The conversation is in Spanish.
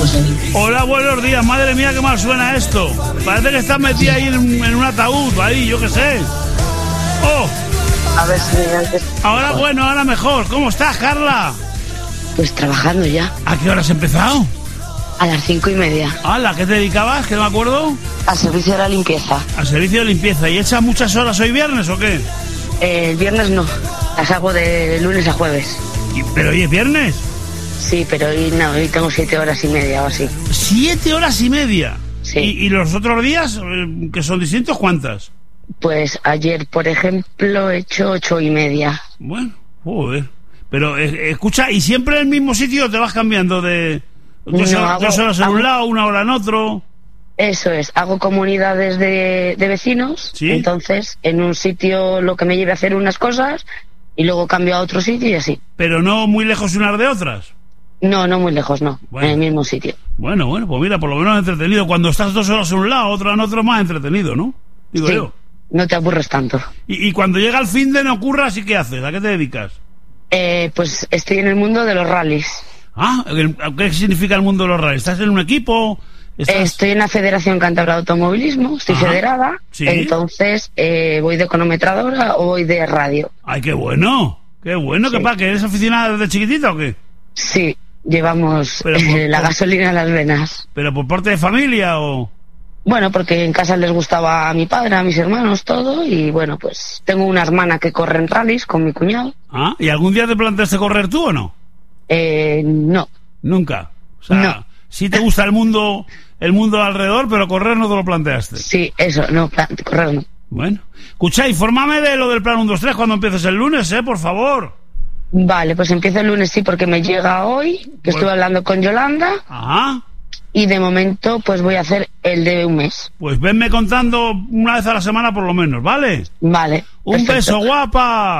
Hola, buenos días. Madre mía, qué mal suena esto. Parece que estás metida ahí en un ataúd, ahí, yo qué sé. Oh. A ver si antes... Ahora bueno, ahora mejor. ¿Cómo estás, Carla? Pues trabajando ya. ¿A qué hora has empezado? A las 5:30. ¿A qué te dedicabas? Que no me acuerdo. Al servicio de la limpieza. Al servicio de limpieza. ¿Y echas muchas horas hoy viernes o qué? El viernes no. Las hago de lunes a jueves. ¿Pero hoy es viernes? Sí, pero hoy no. Hoy tengo 7 horas y media o así. ¿7 horas y media? Sí. ¿Y los otros días, que son distintos, cuántas? Pues ayer, por ejemplo, he hecho 8:30. Bueno, joder. Pero, escucha, ¿y siempre en el mismo sitio te vas cambiando de... dos horas en un lado, 1 hora en otro? Eso es, hago comunidades de vecinos. ¿Sí? Entonces, en un sitio lo que me lleve a hacer unas cosas y luego cambio a otro sitio y así. ¿Pero no muy lejos unas de otras? No muy lejos, no. Bueno. En el mismo sitio. Bueno, pues mira, por lo menos entretenido. Cuando estás 2 horas en un lado, otra en otro, más entretenido, ¿no? Digo sí, yo. No te aburres tanto. Y cuando llega el fin de no ocurra, ¿sí qué haces? ¿A qué te dedicas? Pues estoy en el mundo de los rallies. ¿Qué significa el mundo de los rallies? ¿Estás en un equipo? Estoy en la Federación Cántabra de Automovilismo, estoy federada. ¿Sí? Entonces voy de cronometradora o voy de radio. ¡Ay, qué bueno! ¡Qué bueno! Sí. ¿Que eres aficionada desde chiquitita o qué? Sí, llevamos la gasolina en las venas. ¿Pero por parte de familia o...? Bueno, porque en casa les gustaba a mi padre, a mis hermanos, todo. Y bueno, pues tengo una hermana que corre en rallies con mi cuñado. ¿Y algún día te planteaste correr tú o no? No. Nunca. O sea, no. Sí te gusta el mundo alrededor, pero correr no te lo planteaste. Sí, eso, no, correr no. Bueno. Escucha, infórmame de lo del plan 1, 2, 3 cuando empieces el lunes, por favor. Vale, pues empiezo el lunes, sí, porque me llega hoy, que estuve hablando con Yolanda. Ajá. Y de momento, pues voy a hacer el de un mes. Pues venme contando una vez a la semana por lo menos, ¿vale? Vale. Un perfecto. beso, guapa.